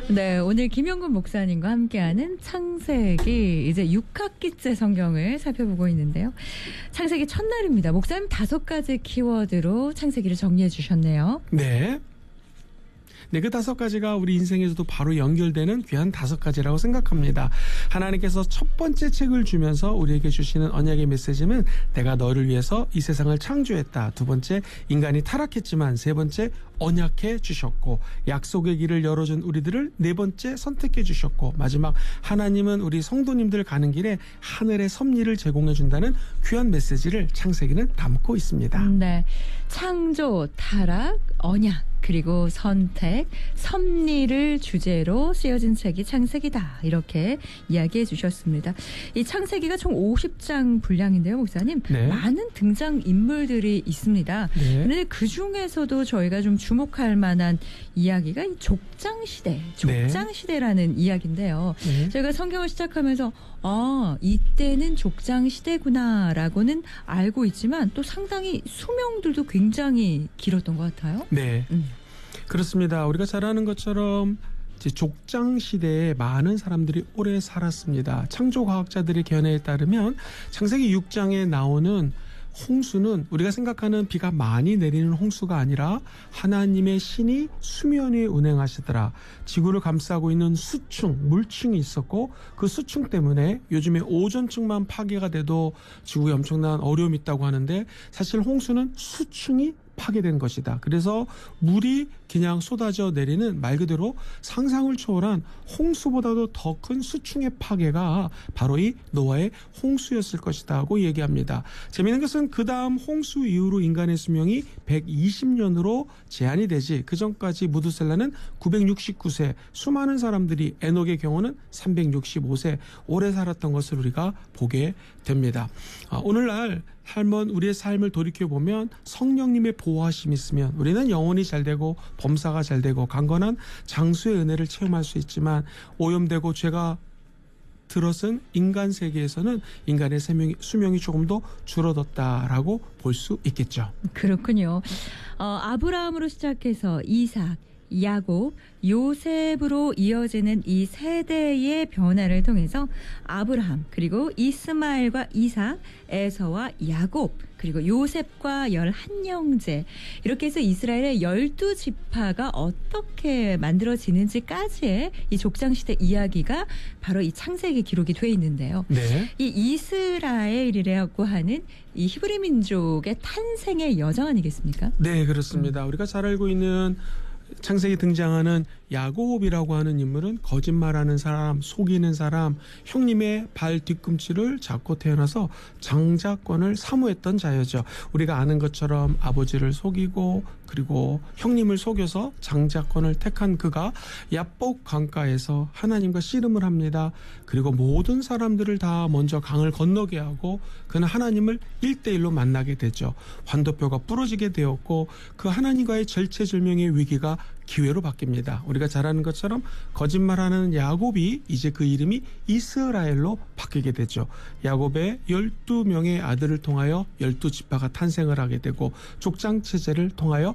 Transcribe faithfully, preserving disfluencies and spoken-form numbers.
네, 오늘 김영근 목사님과 함께하는 창세기 이제 육 학기째 성경을 살펴보고 있는데요. 창세기 첫날입니다. 목사님 다섯 가지 키워드로 창세기를 정리해 주셨네요. 네. 네, 그 다섯 가지가 우리 인생에서도 바로 연결되는 귀한 다섯 가지라고 생각합니다. 하나님께서 첫 번째 책을 주면서 우리에게 주시는 언약의 메시지는 내가 너를 위해서 이 세상을 창조했다. 두 번째, 인간이 타락했지만 세 번째, 언약해 주셨고 약속의 길을 열어준 우리들을 네 번째 선택해 주셨고 마지막 하나님은 우리 성도님들 가는 길에 하늘의 섭리를 제공해 준다는 귀한 메시지를 창세기는 담고 있습니다. 네, 창조, 타락, 언약 그리고 선택, 섭리를 주제로 쓰여진 책이 창세기다. 이렇게 이야기해 주셨습니다. 이 창세기가 총 오십 장 분량인데요, 목사님. 네. 많은 등장인물들이 있습니다. 네. 그런데 그중에서도 저희가 좀 주목할 만한 이야기가 이 족장시대, 족장시대라는 네. 이야기인데요. 네. 저희가 성경을 시작하면서 아, 이때는 족장시대구나라고는 알고 있지만 또 상당히 수명들도 굉장히 길었던 것 같아요. 네. 음. 그렇습니다. 우리가 잘 아는 것처럼 이제 족장 시대에 많은 사람들이 오래 살았습니다. 창조과학자들의 견해에 따르면 창세기 육 장에 나오는 홍수는 우리가 생각하는 비가 많이 내리는 홍수가 아니라 하나님의 신이 수면 위에 운행하시더라. 지구를 감싸고 있는 수층, 물층이 있었고 그 수층 때문에 요즘에 오존층만 파괴가 돼도 지구에 엄청난 어려움이 있다고 하는데 사실 홍수는 수층이 파괴된 것이다. 그래서 물이 그냥 쏟아져 내리는 말 그대로 상상을 초월한 홍수보다도 더 큰 수층의 파괴가 바로 이 노아의 홍수였을 것이다 고 얘기합니다. 재미있는 것은 그 다음 홍수 이후로 인간의 수명이 백이십 년으로 제한이 되지 그 전까지 무두셀라는 구백육십구 세, 수많은 사람들이 에녹의 경우는 삼백육십오 세 오래 살았던 것을 우리가 보게 됩니다. 아, 오늘날 한번 우리의 삶을 돌이켜보면 성령님의 보호하심이 있으면 우리는 영혼이 잘되고 범사가 잘되고 강건한 장수의 은혜를 체험할 수 있지만 오염되고 죄가 들어선 인간 세계에서는 인간의 수명이, 수명이 조금 더 줄어들었다라고 볼 수 있겠죠. 그렇군요. 어, 아브라함으로 시작해서 이삭, 야곱, 요셉으로 이어지는 이 세대의 변화를 통해서 아브라함 그리고 이스마엘과 이삭, 에서와 야곱 그리고 요셉과 열한 형제 이렇게 해서 이스라엘의 열두 지파가 어떻게 만들어지는지까지의 이 족장시대 이야기가 바로 이 창세기 기록이 돼 있는데요. 네. 이 이스라엘이라고 하는 이 히브리 민족의 탄생의 여정 아니겠습니까? 네, 그렇습니다. 음. 우리가 잘 알고 있는 창세기 등장하는 야곱이라고 하는 인물은 거짓말하는 사람, 속이는 사람, 형님의 발 뒤꿈치를 잡고 태어나서 장자권을 사모했던 자였죠. 우리가 아는 것처럼 아버지를 속이고 그리고 형님을 속여서 장자권을 택한 그가 야복 강가에서 하나님과 씨름을 합니다. 그리고 모든 사람들을 다 먼저 강을 건너게 하고 그는 하나님을 일대일로 만나게 되죠. 환도뼈가 부러지게 되었고 그 하나님과의 절체절명의 위기가 기회로 바뀝니다. 우리가 잘 아는 것처럼 거짓말하는 야곱이 이제 그 이름이 이스라엘로 바뀌게 되죠. 야곱의 열두 명의 아들을 통하여 열두 지파가 탄생을 하게 되고 족장체제를 통하여